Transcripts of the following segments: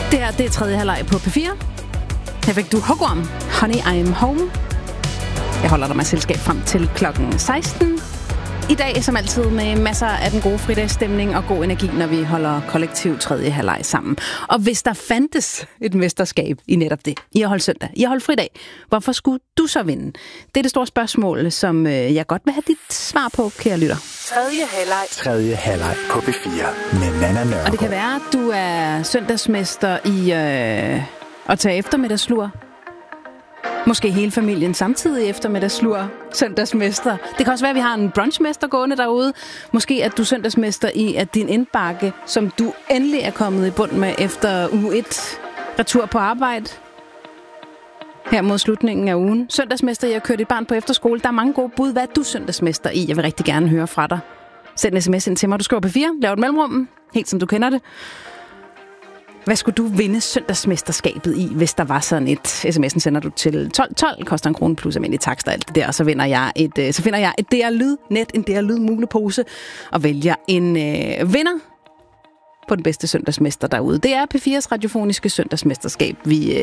Det her, det er tredje halvleg på P4. Her fik du Hugorm, Honey I'm Home. Jeg holder dig med selskab frem til klokken 16. I dag som altid med masser af den gode fridagsstemning og god energi, når vi holder kollektiv tredje halvleg sammen. Og hvis der fandtes et mesterskab i netop det, I har holdt søndag, I har holdt fridag, hvorfor skulle du så vinde? Det er det store spørgsmål, som jeg godt vil have dit svar på, kære lytter. Tredje halvleg på P4 med Nanna Nørgaard. Og det kan være, at du er søndagsmester i at tage eftermiddagslur. Måske hele familien samtidig eftermiddagslur, søndagsmester. Det kan også være, at vi har en brunchmester gående derude. Måske at du er søndagsmester i, at din indbakke, som du endelig er kommet i bund med efter uge 1, retur på arbejde, her mod slutningen af ugen. Søndagsmester i at køre dit barn på efterskole. Der er mange gode bud. Hvad er du søndagsmester i? Jeg vil rigtig gerne høre fra dig. Send en sms ind til mig. Du skriver P4, lav et mellemrum, helt som du kender det. Hvad skulle du vinde søndagsmesterskabet i, hvis der var sådan et? SMS'en sender du til 1212, koster 1 krone plus almindelig takst og alt det der, og så finder jeg et DR-lydnet, en DR-lydmulepose, og vælger en vinder på den bedste søndagsmester derude. Det er P4's radiofoniske søndagsmesterskab, vi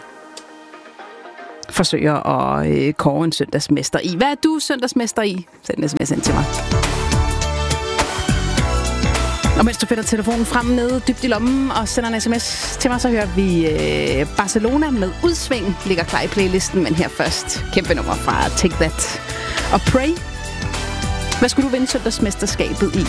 forsøger at kåre en søndagsmester i. Hvad er du søndagsmester i? Send en sms ind til mig. Og mens du finder telefonen frem nede dybt i lommen og sender en sms til mig, så hører vi Barcelona med Udsving ligger klar i playlisten. Men her først kæmpe nummer fra Take That og Pray. Hvad skulle du vinde søndagsmesterskabet i?